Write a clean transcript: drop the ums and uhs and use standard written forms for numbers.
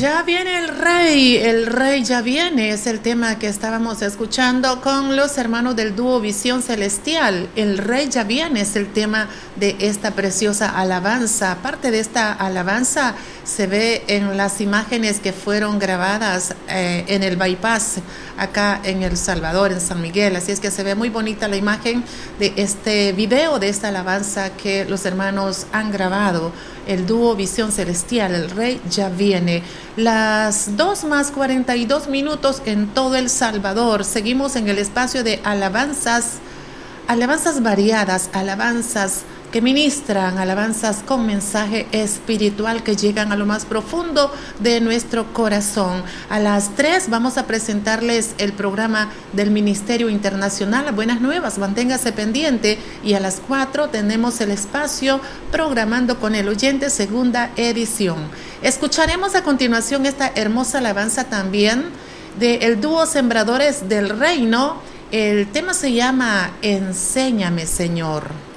Ya viene el rey ya viene, es el tema que estábamos escuchando con los hermanos del dúo Visión Celestial. El rey ya viene es el tema de esta preciosa alabanza. Aparte de esta alabanza, se ve en las imágenes que fueron grabadas en el bypass acá en El Salvador, en San Miguel. Así es que se ve muy bonita la imagen de este video, de esta alabanza que los hermanos han grabado. El dúo Visión Celestial, el rey ya viene. Las 2:42 en todo El Salvador. Seguimos en el espacio de alabanzas, alabanzas variadas, alabanzas que ministran, alabanzas con mensaje espiritual que llegan a lo más profundo de nuestro corazón. A las 3 vamos a presentarles el programa del Ministerio Internacional Buenas Nuevas, manténgase pendiente, y a las 4 tenemos el espacio Programando con el Oyente, segunda edición. Escucharemos a continuación esta hermosa alabanza también del dúo Sembradores del Reino. El tema se llama Enséñame, Señor.